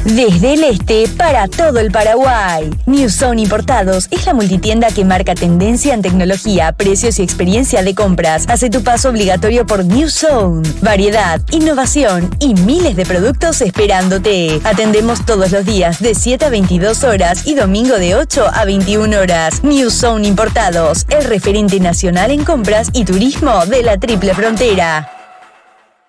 Desde el este para todo el Paraguay. New Zone Importados es la multitienda que marca tendencia en tecnología, precios y experiencia de compras. Hace tu paso obligatorio por New Zone. Variedad, innovación y miles de productos esperándote. Atendemos todos los días de 7 a 22 horas y domingo de 8 a 21 horas. New Zone Importados, el referente nacional en compras y turismo de la Triple Frontera.